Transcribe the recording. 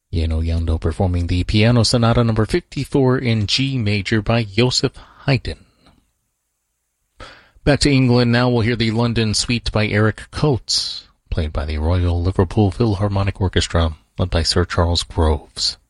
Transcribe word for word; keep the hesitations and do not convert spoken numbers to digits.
Yano Yando performing the Piano Sonata number fifty-four in G major by Joseph Haydn. Back to England now, we'll hear the London Suite by Eric Coates, played by the Royal Liverpool Philharmonic Orchestra, led by Sir Charles Groves.